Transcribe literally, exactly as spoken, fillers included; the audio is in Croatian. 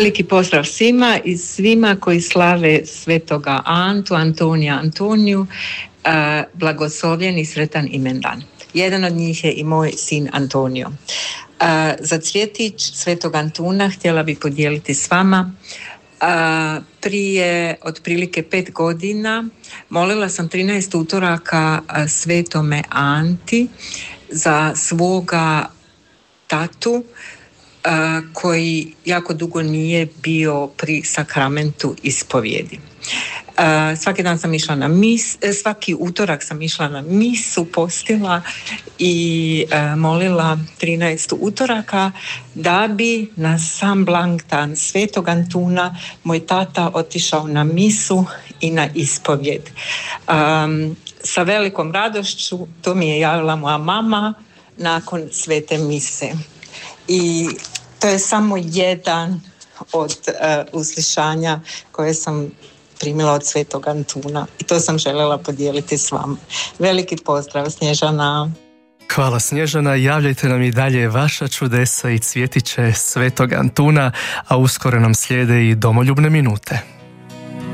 Veliki pozdrav svima i svima koji slave svetoga Antu, Antonija, Antoniju, blagoslovljen i sretan imendan. Jedan od njih je i moj sin Antonio. Za cvjetić svetog Antuna htjela bi podijeliti s vama. Prije otprilike pet godina molila sam trinaest utoraka svetome Anti za svoga tatu koji jako dugo nije bio pri sakramentu ispovjedi. Svaki dan sam išla na mis, svaki utorak sam išla na misu, postila i molila trinaest utoraka da bi na sam blagdan svetog Antuna moj tata otišao na misu i na ispovjed. Um, sa velikom radošću to mi je javila moja mama nakon svete mise. I to je samo jedan od uh, uslišanja koje sam primila od svetog Antuna i to sam željela podijeliti s vama. Veliki pozdrav, Snježana. Hvala, Snježana. Javljajte nam i dalje vaša čudesa i cvjetiće svetog Antuna, a uskoro nam slijede i domoljubne minute.